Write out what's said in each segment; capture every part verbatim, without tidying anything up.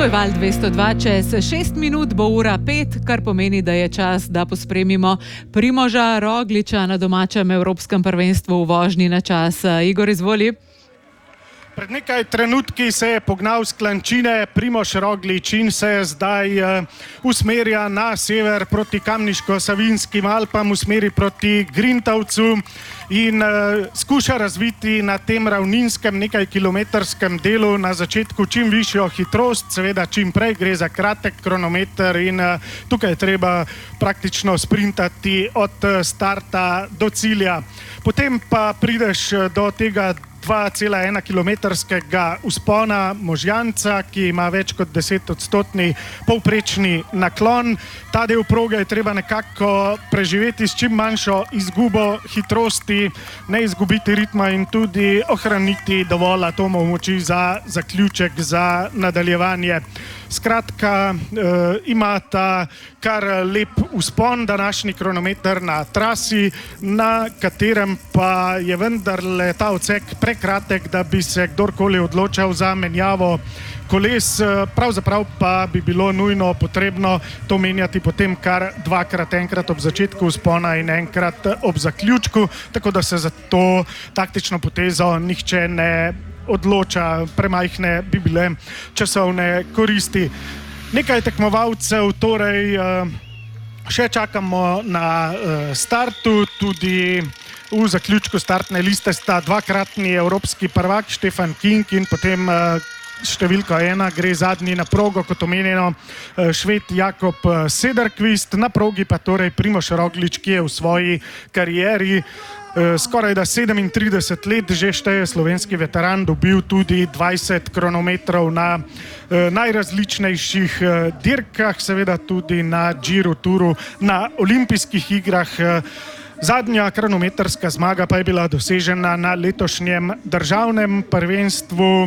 To je Val dvesto dva, čez šest minut bo ura pet, kar pomeni, da je čas, da pospremimo Primoža Rogliča na domačem evropskem prvenstvu v vožnji na čas. Igor, izvoli. Pred nekaj trenutki se je pognal s Klančine Primož Roglič in se zdaj uh, usmerja na sever proti Kamniško-Savinjskim Alpam, v smeri proti Grintavcu in uh, skuša razviti na tem ravninskem nekaj kilometrskem delu na začetku čim višjo hitrost, seveda čim prej, gre za kratek kronometer in uh, tukaj je treba praktično sprintati od uh, starta do cilja. Potem pa prideš uh, do tega dva cela ena kilometrskega vzpona Možjanca, ki ima več kot deset odstotni povprečni naklon. Ta del proge je treba nekako preživeti s čim manjšo izgubo hitrosti, ne izgubiti ritma in tudi ohraniti dovolj atomov moči za zaključek, za nadaljevanje. Skratka, eh, ima ta kar lep vzpon, današnji kronometer na trasi, na katerem pa je vendarle ta odsek prekratek, da bi se kdorkoli odločal za menjavo koles. Pravzaprav pa bi bilo nujno potrebno to menjati potem kar dvakrat, enkrat ob začetku vzpona in enkrat ob zaključku, tako da se za to taktično potezo nihče ne odloča, premajhne bi bile časovne koristi. Nekaj tekmovalcev torej še čakamo na startu, tudi v zaključku startne liste sta dvakratni evropski prvak Stefan King in potem številka ena gre zadnji na progo, kot omenjeno, Šved Jakob Sederqvist, na progi pa torej Primož Roglič, ki je v svoji karieri skoraj da sedemintrideset let že šteje slovenski veteran, dobil tudi dvajset kronometrov na najrazličnejših dirkah, seveda tudi na Giro, Touru, na olimpijskih igrah. Zadnja kronometrska zmaga pa je bila dosežena na letošnjem državnem prvenstvu,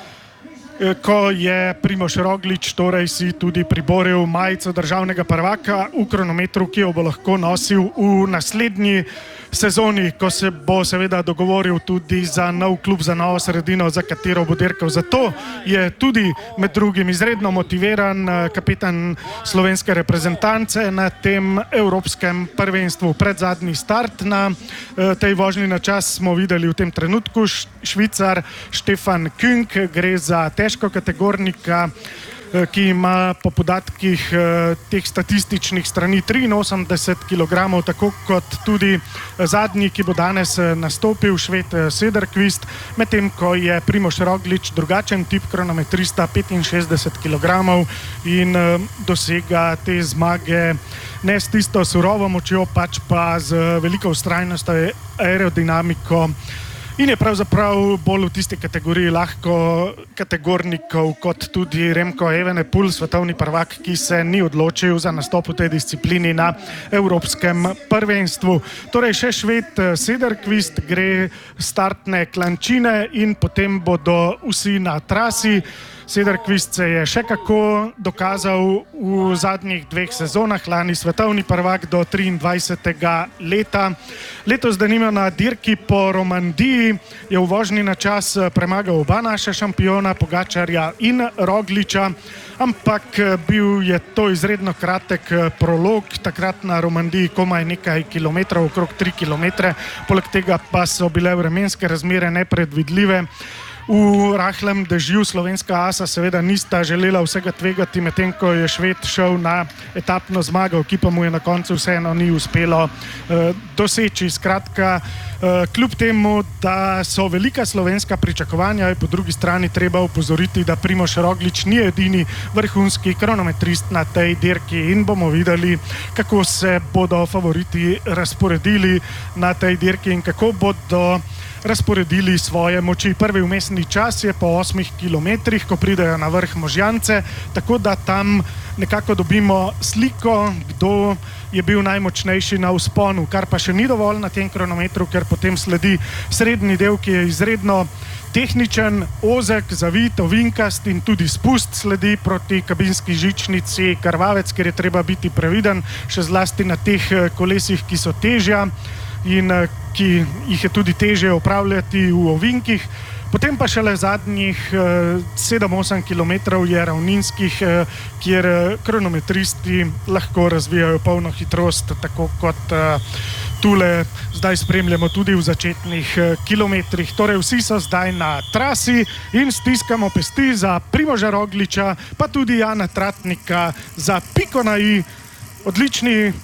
ko je Primož Roglič torej si tudi priboril majico državnega prvaka v kronometru, ki jo bo lahko nosil v naslednji sezoni, ko se bo seveda dogovoril tudi za nov klub, za novo sredino, za katero bo dirkal. Zato je tudi med drugim izredno motiviran kapetan slovenske reprezentance na tem evropskem prvenstvu. Predzadnji start na tej vožnji na čas smo videli v tem trenutku Švicar Stefan Küng, gre za težko kategornika, ki ima po podatkih teh statističnih strani triinosemdeset kilogramov, tako kot tudi zadnji, ki bo danes nastopil, Šved Sederqvist, medtem ko je Primož Roglič drugačen tip kronometrista, petinšestdeset kilogramov, in dosega te zmage ne s tisto surovo močjo, pač pa z veliko vztrajnostjo, aerodinamiko, in je pravzaprav bolj v tisti kategoriji lahko kategornikov kot tudi Remco Evenepoel, svetovni prvak, ki se ni odločil za nastop v tej disciplini na evropskem prvenstvu. Torej še Šved Sederqvist, gre startne Klančine in potem bodo vsi na trasi. Sederqvist se je še kako dokazal v zadnjih dveh sezonah, lani svetovni prvak do triindvajsetega leta. Letos denimo na dirki po Romandiji je v vožnji na čas premagal oba naša šampiona, Pogačarja in Rogliča, ampak bil je to izredno kratek prolog, takrat na Romandiji komaj nekaj kilometrov, okrog tri kilometre, poleg tega pa so bile vremenske razmere nepredvidljive. V rahlem dežju slovenska asa seveda nista želela vsega tvegati, medtem ko je Šved šel na etapno zmago, ki pa mu je na koncu vseeno ni uspelo uh, doseči. Skratka, uh, kljub temu, da so velika slovenska pričakovanja, je po drugi strani treba upozoriti, da Primož Roglič ni edini vrhunski kronometrist na tej dirki in bomo videli, kako se bodo favoriti razporedili na tej dirki in kako bodo razporedili svoje moči. Prvi vmesni čas je po osmih kilometrih, ko pridejo na vrh Možjance, tako da tam nekako dobimo sliko, kdo je bil najmočnejši na vzponu, kar pa še ni dovolj na tem kronometru, ker potem sledi srednji del, ki je izredno tehničen, ozek, zavit, ovinkast in tudi spust sledi proti kabinski žičnici, krvavec, ker je treba biti previden, še zlasti na teh kolesih, ki so težja in ki jih je tudi težje upravljati v ovinkih. Potem pa šele zadnjih sedem osem kilometrov je ravninskih, kjer kronometristi lahko razvijajo polno hitrost, tako kot tule zdaj spremljamo tudi v začetnih kilometrih. Torej vsi so zdaj na trasi in stiskamo pesti za Primoža Rogliča, pa tudi Jana Tratnika za piko na i odlični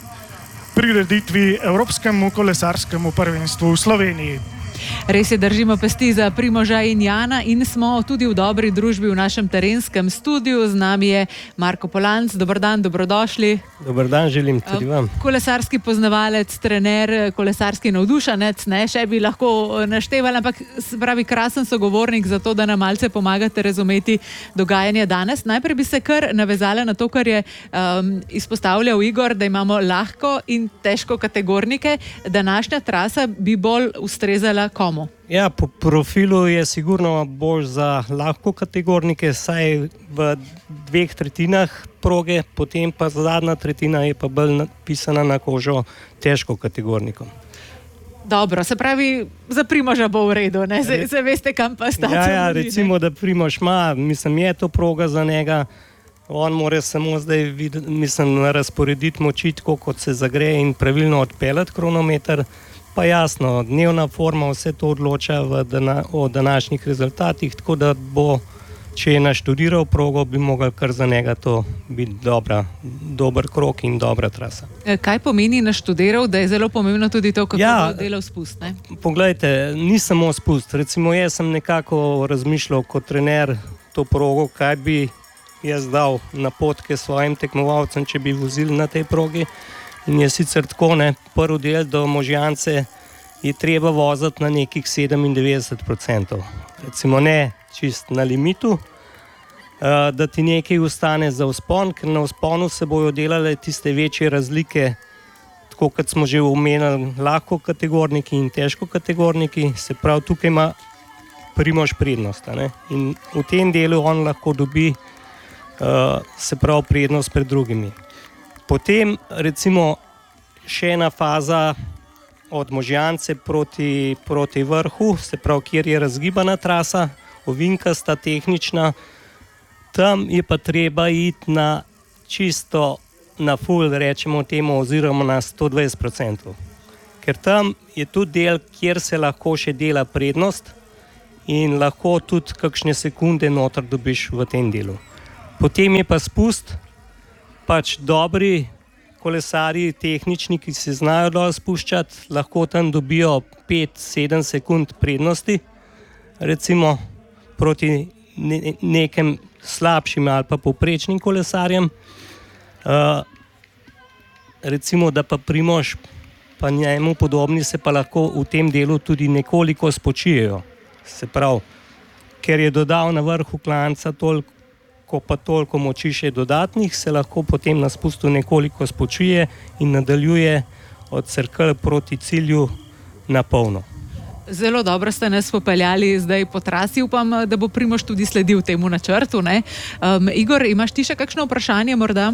prireditvi Evropskemu kolesarskemu prvenstvu v Sloveniji. Res je, držimo pesti za Primoža in Jana in smo tudi v dobri družbi v našem terenskem studiu. Z nami je Marko Polanc. Dober dan, dobrodošli. Dober dan, želim tudi vam. Kolesarski poznavalec, trener, kolesarski navdušenec, ne, še bi lahko našteval, ampak pravi krasen sogovornik za to, da nam malce pomagate razumeti dogajanje danes. Najprej bi se kar navezala na to, kar je um, izpostavljal Igor, da imamo lahko in težko kategornike. Današnja trasa bi bolj ustrezala komu? Ja, po profilu je sigurno bolj za lahko kategornike, saj v dveh tretjinah proge, potem pa zadnja tretjina je pa bolj napisana na kožo težko kategornikom. Dobro, se pravi, za Primoža bo v redu, ne? Se, se veste, kam pa stati. Ja, ja, recimo, da Primož ima, mislim, je to proga za njega, on mora samo zdaj videti, mislim, razporediti moči, tako kot se zagre in pravilno odpeljati kronometer. Pa jasno, dnevna forma vse to odloča v dana, o današnjih rezultatih, tako da bo, če je naštudiral progo, bi mogel kar za njega to biti dobra, dober krog in dobra trasa. Kaj pomeni naštudiral, da je zelo pomembno tudi to, kako ja, bo delal spust, ne? Poglejte, ni samo spust. Recimo, jaz sem nekako razmišljal kot trener to progo, kaj bi jaz dal napotke svojim tekmovalcem, če bi vozili na tej progi. In je sicer tako, ne, prvi del do Možjance je treba voziti na nekih sedemindevetdeset procentov. Recimo ne čist na limitu, da ti nekaj ostane za vzpon, ker na vzponu se bojo delale tiste večje razlike, tako kot smo že omenili, lahko kategorniki in težko kategorniki, se pravi, tukaj ima Primož prednost. Ne? In v tem delu on lahko dobi se pravi prednost pred drugimi. Potem recimo še ena faza od Možjance proti, proti vrhu, se pravi, kjer je razgibana trasa, ovinkasta, tehnična. Tam je pa treba iti na čisto na full, rečemo temu, oziroma na sto dvajset procentov. Ker tam je tudi del, kjer se lahko še dela prednost in lahko tudi kakšne sekunde noter dobiš v tem delu. Potem je pa spust, pač dobri kolesarji, tehnični, ki se znajo dol spuščati, lahko tam dobijo pet sedem sekund prednosti, recimo proti ne, nekem slabšim ali pa povprečnim kolesarjem. Uh, recimo, da pa Primož, pa njemu podobni se pa lahko v tem delu tudi nekoliko spočijejo. Se pravi, ker je dodal na vrhu klanca toliko, ko pa toliko moči še dodatnih, se lahko potem na spustu nekoliko spočije in nadaljuje od Cerkelj proti cilju na polno. Zelo dobro ste nas popeljali zdaj po trasi, upam, da bo Primož tudi sledil temu načrtu, ne? Um, Igor, imaš ti še kakšno vprašanje morda?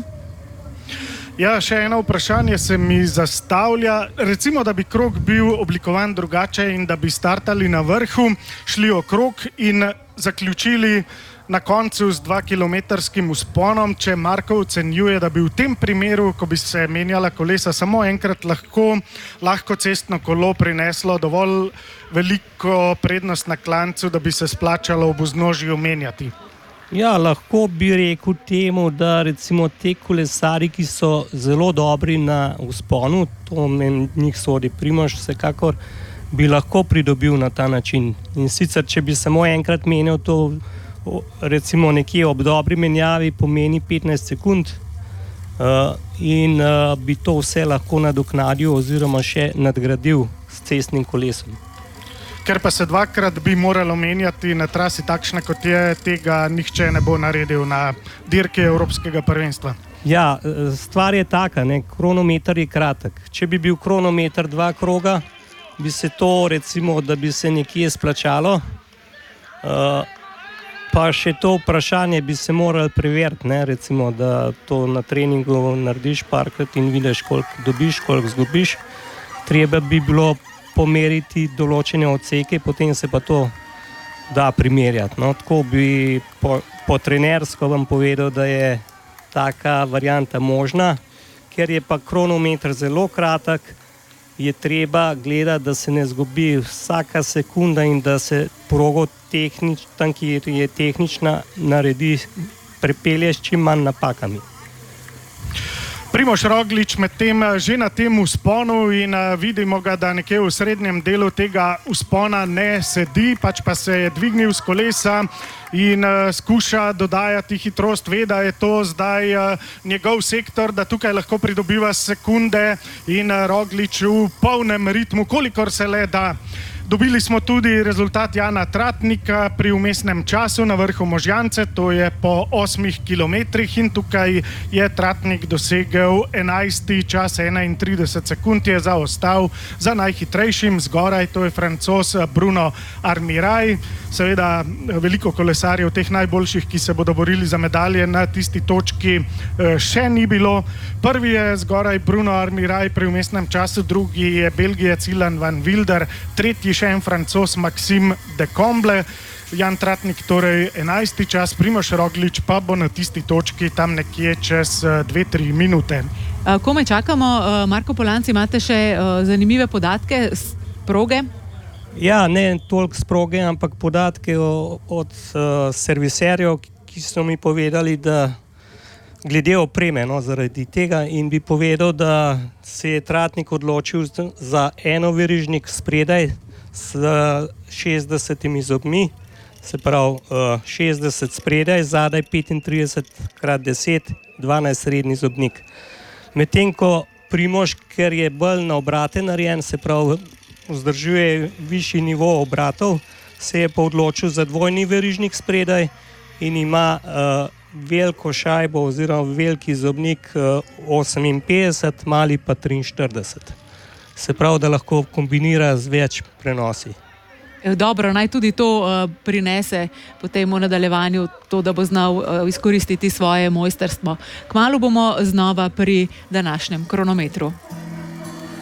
Ja, še eno vprašanje se mi zastavlja. Recimo, da bi krog bil oblikovan drugače in da bi startali na vrhu, šli okrog in zaključili na koncu z dvakilometrskim vzponom. Če Marko ocenjuje, da bi v tem primeru, ko bi se menjala kolesa, samo enkrat lahko, lahko cestno kolo prineslo dovolj veliko prednost na klancu, da bi se splačalo ob vznožju menjati. Ja, lahko bi rekel temu, da recimo te kolesari, ki so zelo dobri na vzponu, to med njih sodi Primož, vsekakor bi lahko pridobil na ta način. In sicer, če bi samo enkrat menjal to, recimo nekje ob dobri menjavi, pomeni petnajst sekund uh, in uh, bi to vse lahko nadoknadil oziroma še nadgradil s cestnim kolesom. Ker pa se dvakrat bi moralo menjati na trasi takšna, kot je, tega nihče ne bo naredil na dirki Evropskega prvenstva. Ja, stvar je taka, ne, kronometer je kratek. Če bi bil kronometer dva kroga, bi se to recimo, da bi se nekje splačalo, uh, pa še to vprašanje bi se morali preveriti, ne, recimo, da to na treningu narediš parkrat in vidiš, koliko dobiš, koliko zgubiš. Treba bi bilo pomeriti določene odseke, potem se pa to da primerjati. No, tako bi po, po trenersko vam povedal, da je taka varianta možna, ker je pa kronometer zelo kratek, je treba gledati, da se ne zgubi vsaka sekunda in da se progo tehnič, tam, kjer je tehnična, naredi, prepelje s čim manj napakami. Primož Roglič med tem že na tem vzponu in vidimo ga, da nekje v srednjem delu tega vzpona ne sedi, pač pa se je dvignil z kolesa in skuša dodajati hitrost, ve, da je to zdaj njegov sektor, da tukaj lahko pridobiva sekunde in Roglič v polnem ritmu, kolikor se le da. Dobili smo tudi rezultat Jana Tratnika pri vmesnem času na vrhu Možjance, to je po osmih kilometrih in tukaj je Tratnik dosegel enajsti čas, enaintrideset sekund je zaostal za najhitrejšim zgoraj, to je Francoz Bruno Armiraj. Seveda veliko kolesarjev teh najboljših, ki se bodo borili za medalje, na tisti točki še ni bilo. Prvi je zgoraj Bruno Armiraj pri vmesnem času, drugi je Belgijec Ilan van Wilder, tretji še en Francoz Maxime de Comble. Jan Tratnik torej enajsti čas, Primož Roglič pa bo na tisti točki tam nekje čez dve tri minute. Kome čakamo? Marko Polanci, imate še zanimive podatke z proge? Ja, ne toliko z proge, ampak podatke o, od uh, serviserjev, ki so mi povedali, da glede opreme, no, zaradi tega, in bi povedal, da se je Tratnik odločil za enoverižnik spredaj s šestdesetimi zobmi, se pravi uh, šestdeset spredaj, zadaj petintrideset krat deset, dvanajst srednji zobnik. Medtem ko Primož, ker je bolj na obrate narejen, se pravi vzdržuje višji nivo obratov, se je pa odločil za dvojni verižnik spredaj in ima uh, veliko šajbo oziroma veliki zobnik uh, oseminpetdeset, mali pa triinštirideset. Se pravi, da lahko kombinira z več prenosi. Dobro, naj tudi to uh, prinese potem v nadaljevanju, to, da bo znal uh, izkoristiti svoje mojsterstvo. Kmalu bomo znova pri današnjem kronometru.